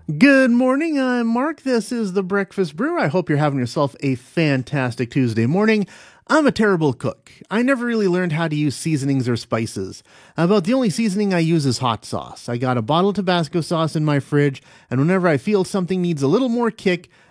Good morning, I'm Mark. This is the Breakfast Brew. I hope you're having yourself a fantastic Tuesday morning. I'm a terrible cook. I never really learned how to use seasonings or spices. About the only seasoning I use is hot sauce. I got a bottle of Tabasco sauce in my fridge, and whenever I feel something needs a little more kick,